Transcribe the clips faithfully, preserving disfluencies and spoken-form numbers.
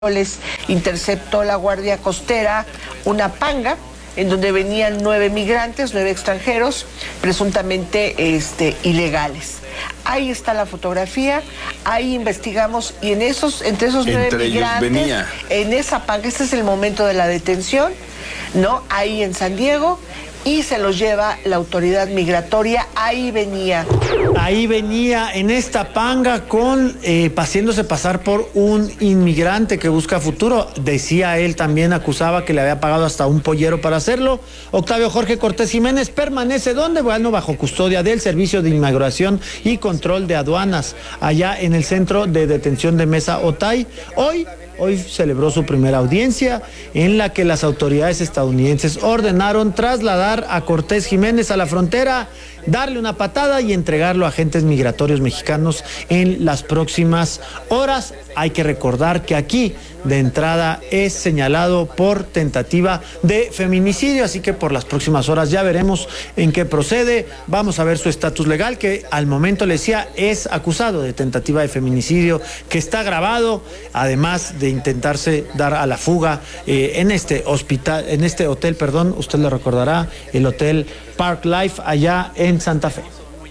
les interceptó la Guardia Costera una panga en donde venían nueve migrantes, nueve extranjeros, presuntamente este, ilegales. Ahí está la fotografía, ahí investigamos y en esos, entre esos nueve entre migrantes, ellos venía. en esa panga, este es el momento de la detención, ¿no? Ahí en San Diego. Y se los lleva la autoridad migratoria. Ahí venía. Ahí venía en esta panga con eh, haciéndose pasar por un inmigrante que busca futuro. Decía él también, acusaba que le había pagado hasta un pollero para hacerlo. Octavio Jorge Cortés Jiménez permanece ¿dónde? Bueno, bajo custodia del Servicio de Inmigración y Control de Aduanas, allá en el Centro de Detención de Mesa Otay. Hoy Hoy celebró su primera audiencia en la que las autoridades estadounidenses ordenaron trasladar a Cortés Jiménez a la frontera, darle una patada y entregarlo a agentes migratorios mexicanos en las próximas horas. Hay que recordar que aquí de entrada es señalado por tentativa de feminicidio, así que por las próximas horas ya veremos en qué procede. Vamos a ver su estatus legal, que al momento le decía es acusado de tentativa de feminicidio, que está grabado, además de intentarse dar a la fuga eh, en este hospital, en este hotel, perdón, usted lo recordará, el Hotel Park Life allá en Santa Fe.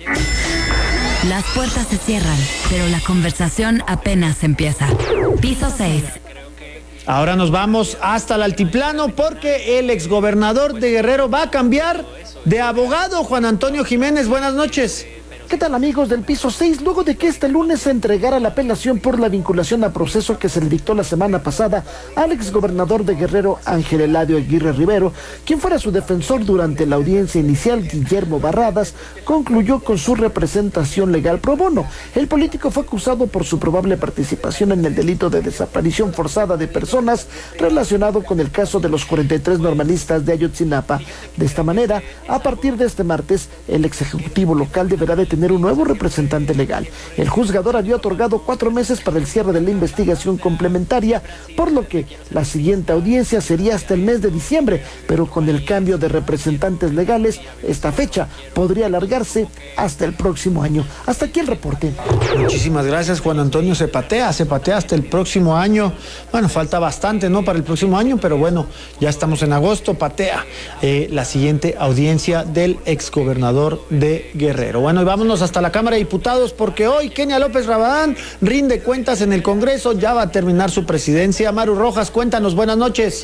Las puertas se cierran, pero la conversación apenas empieza. Piso seis. Ahora nos vamos hasta el altiplano porque el exgobernador de Guerrero va a cambiar de abogado. Juan Antonio Jiménez, buenas noches. ¿Qué tal, amigos del piso seis? Luego de que este lunes se entregara la apelación por la vinculación a proceso que se le dictó la semana pasada al exgobernador de Guerrero, Ángel Eladio Aguirre Rivero, quien fuera su defensor durante la audiencia inicial, Guillermo Barradas, concluyó con su representación legal pro bono. El político fue acusado por su probable participación en el delito de desaparición forzada de personas relacionado con el caso de los cuarenta y tres normalistas de Ayotzinapa. De esta manera, a partir de este martes, el ex ejecutivo local deberá de tener un nuevo representante legal. El juzgador había otorgado cuatro meses para el cierre de la investigación complementaria, por lo que la siguiente audiencia sería hasta el mes de diciembre, pero con el cambio de representantes legales, esta fecha podría alargarse hasta el próximo año. Hasta aquí el reporte. Muchísimas gracias, Juan Antonio. Se patea, se patea hasta el próximo año. Bueno, falta bastante, ¿no? Para el próximo año, pero bueno, ya estamos en agosto, patea eh, la siguiente audiencia del exgobernador de Guerrero. Bueno, y vamos hasta la Cámara de Diputados porque hoy Kenia López Rabadán rinde cuentas en el Congreso, ya va a terminar su presidencia. Maru Rojas, cuéntanos, buenas noches.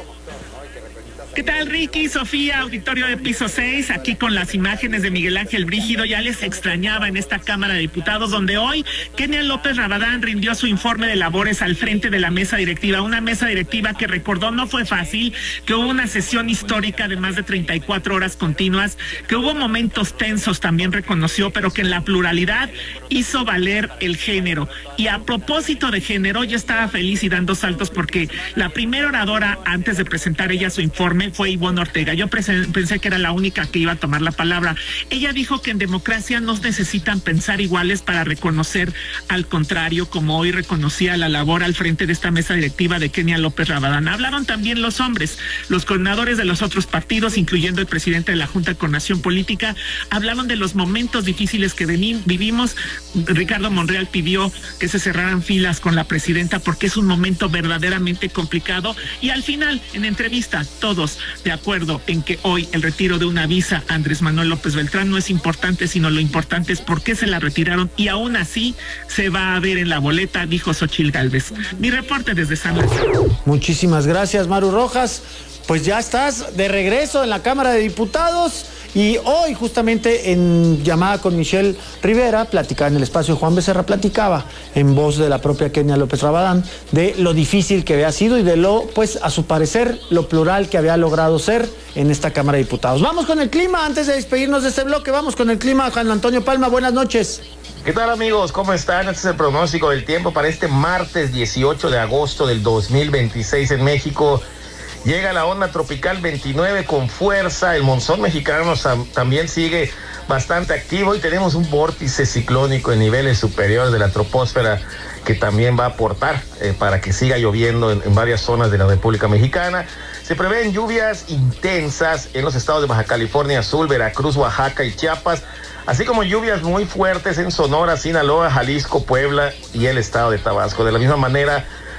¿Qué tal, Ricky, Sofía, auditorio de Piso seis? Aquí con las imágenes de Miguel Ángel Brígido. Ya les extrañaba en esta Cámara de Diputados, donde hoy Kenia López Rabadán rindió su informe de labores al frente de la mesa directiva. Una mesa directiva que recordó no fue fácil, que hubo una sesión histórica de más de treinta y cuatro horas continuas, que hubo momentos tensos, también reconoció, pero que en la pluralidad hizo valer el género. Y a propósito de género, yo estaba feliz y dando saltos porque la primera oradora, antes de presentar ella su informe, fue Ivonne Ortega. Yo pensé que era la única que iba a tomar la palabra. Ella dijo que en democracia no necesitan pensar iguales para reconocer al contrario, como hoy reconocía la labor al frente de esta mesa directiva de Kenia López Rabadán. Hablaron también los hombres, los coordinadores de los otros partidos, incluyendo el presidente de la Junta de Coordinación Política, hablaron de los momentos difíciles que vivimos. Ricardo Monreal pidió que se cerraran filas con la presidenta porque es un momento verdaderamente complicado, y al final, en entrevista, todos de acuerdo en que hoy el retiro de una visa a Andrés Manuel López Beltrán no es importante, sino lo importante es por qué se la retiraron, y aún así se va a ver en la boleta, dijo Xochitl Gálvez. Mi reporte desde San Lázaro. Muchísimas gracias, Maru Rojas. Pues ya estás de regreso en la Cámara de Diputados. Y hoy, justamente en llamada con Michelle Rivera, platicaba en el espacio de Juan Becerra, platicaba en voz de la propia Kenia López Rabadán de lo difícil que había sido y de lo, pues, a su parecer, lo plural que había logrado ser en esta Cámara de Diputados. Vamos con el clima, antes de despedirnos de este bloque, vamos con el clima. Juan Antonio Palma, buenas noches. ¿Qué tal, amigos? ¿Cómo están? Este es el pronóstico del tiempo para este martes dieciocho de agosto del dos mil veintiséis en México. Llega la onda tropical veintinueve con fuerza, el monzón mexicano también sigue bastante activo y tenemos un vórtice ciclónico en niveles superiores de la troposfera que también va a aportar eh, para que siga lloviendo en, en varias zonas de la República Mexicana. Se prevén lluvias intensas en los estados de Baja California Sur, Veracruz, Oaxaca y Chiapas, así como lluvias muy fuertes en Sonora, Sinaloa, Jalisco, Puebla y el estado de Tabasco. De la misma manera,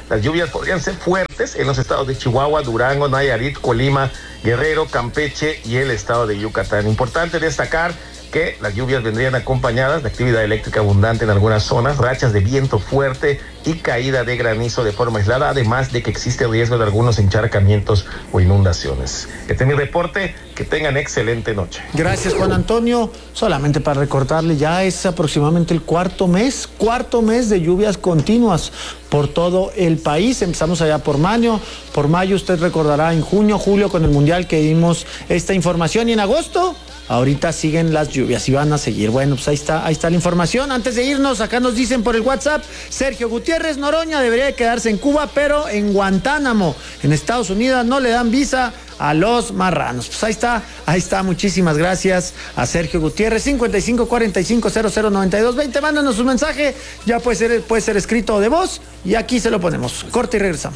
Las lluvias podrían ser fuertes en los estados de Chihuahua, Durango, Nayarit, Colima, Guerrero, Campeche y el estado de Yucatán. Importante destacar que las lluvias vendrían acompañadas de actividad eléctrica abundante en algunas zonas, rachas de viento fuerte y caída de granizo de forma aislada, además de que existe riesgo de algunos encharcamientos o inundaciones. Este es mi reporte, que tengan excelente noche. Gracias, Juan Antonio. Solamente para recordarle, ya es aproximadamente el cuarto mes, cuarto mes de lluvias continuas por todo el país. Empezamos allá por mayo, por mayo usted recordará en junio, julio con el Mundial que dimos esta información, y en agosto ahorita siguen las lluvias y van a seguir. Bueno, pues ahí está, ahí está la información. Antes de irnos, acá nos dicen por el WhatsApp, Sergio Gutiérrez, Noroña debería quedarse en Cuba, pero en Guantánamo, en Estados Unidos, no le dan visa a los marranos. Pues ahí está, ahí está. Muchísimas gracias a Sergio Gutiérrez. cincuenta y cinco cuarenta y cinco cero cero noventa y dos veinte. Mándanos un mensaje, ya puede ser, puede ser escrito o de voz, y aquí se lo ponemos. Corte y regresamos.